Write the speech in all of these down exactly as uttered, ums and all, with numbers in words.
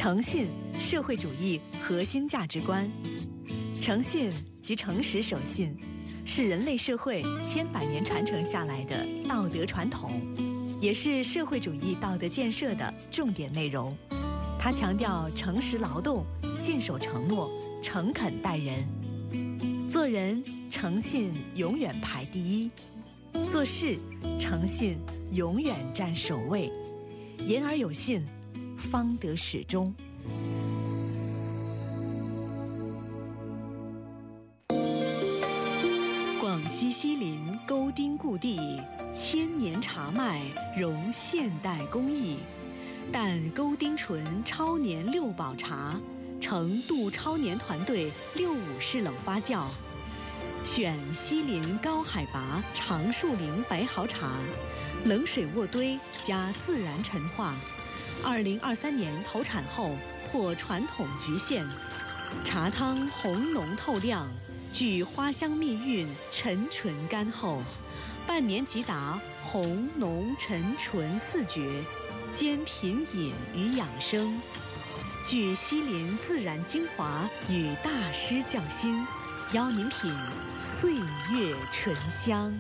诚信，社会主义核心价值观。诚信即诚实守信，是人类社会千百年传承下来的道德传统，也是社会主义道德建设的重点内容。它强调诚实劳动、信守承诺、诚恳待人。做人诚信永远排第一，做事诚信永远占首位。言而有信，方得始终。广西西林沟丁故地，千年茶麦融现代工艺，但沟丁醇超年六保茶，成杜超年团队六五式冷发酵，选西林高海拔长树林白毫茶，冷水渥堆加自然陈化。二零二三年投产后破传统局限，茶汤红浓透亮，具花香蜜韵，沉醇甘厚，半年即达红浓沉醇四绝，兼品饮与养生，具西林自然精华与大师匠心，邀您品岁月醇香。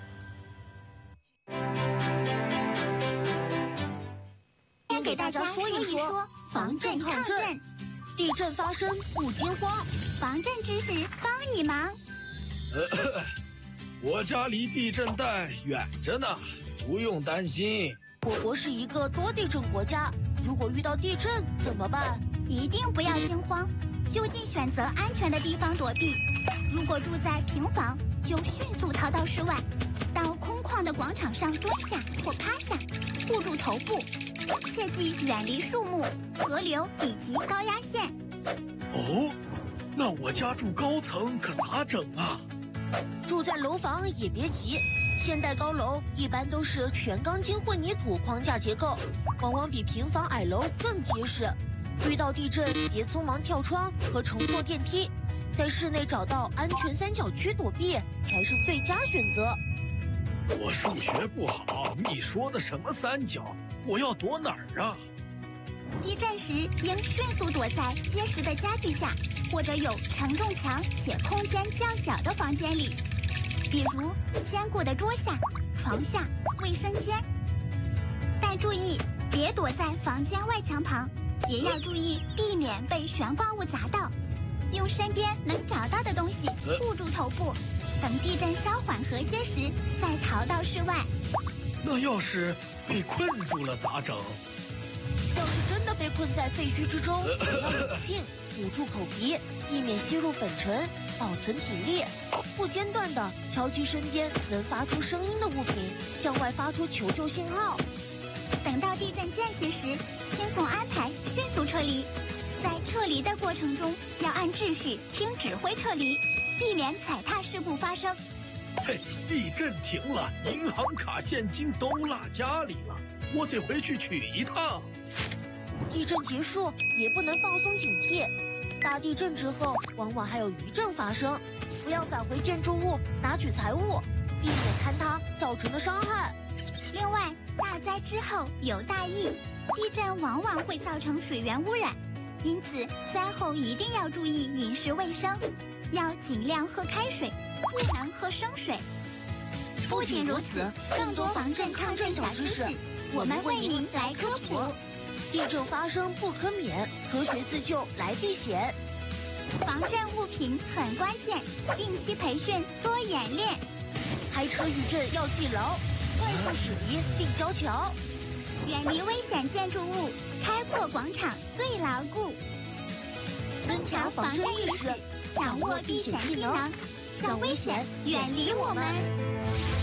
先给大家说一说防震抗震，地震发生不惊慌， 防震知识帮你忙。 呃，我家离地震带远着呢，不用担心。 我国是一个多地震国家，如果遇到地震怎么办？ 一定不要惊慌，就近选择安全的地方躲避。如果住在平房，就迅速逃到室外，到空旷的广场上蹲下或趴下，护住头部，切记远离树木、河流以及高压线。 哦，那我家住高层可咋整啊？ 住在楼房也别急，现代高楼一般都是全钢筋混凝土框架结构，往往比平房矮楼更结实。遇到地震别匆忙跳窗和乘坐电梯，在室内找到安全三角区躲避才是最佳选择。 我数学不好，你说的什么三角？我要躲哪儿啊？ 地震时应迅速躲在结实的家具下，或者有承重墙且空间较小的房间里，比如坚固的桌下、床下、卫生间。但注意，别躲在房间外墙旁，也要注意避免被悬挂物砸到。用身边能找到的东西护住头部，等地震稍缓和些时再逃到室外。 那要是被困住了咋整？ 要是真的被困在废墟之中，要冷静，捂住口鼻，避免吸入粉尘，保存体力，不间断地敲击身边能发出声音的物品，向外发出求救信号。 等到地震间隙时，听从安排迅速撤离。在撤离的过程中，要按秩序听指挥撤离，避免踩踏事故发生。 嘿，地震停了，银行卡现金都落家里了，我得回去取一趟。 地震结束也不能放松警惕，大地震之后往往还有余震发生，不要返回建筑物拿取财物，避免坍塌造成的伤害。 另外，大灾之后有大疫，地震往往会造成水源污染，因此灾后一定要注意饮食卫生，要尽量喝开水，不能喝生水。不仅如此，更多防震抗震小知识，我们为您来科普。 地震发生不可免，科学自救来避险。 防震物品很关键，定期培训，多演练。 开车遇震要记牢，快速驶离并交桥。 远离危险建筑物，开阔广场最牢固。 增强防震意识， 掌握避险技能，让危险远离我们。